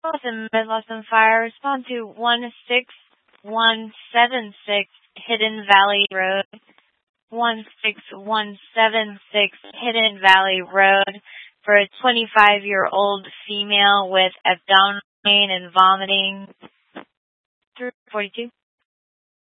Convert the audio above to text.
Boston, Boston Fire, respond to 16176 Hidden Valley Road. 16176 Hidden Valley Road for a 25-year-old female with abdominal pain and vomiting. 342.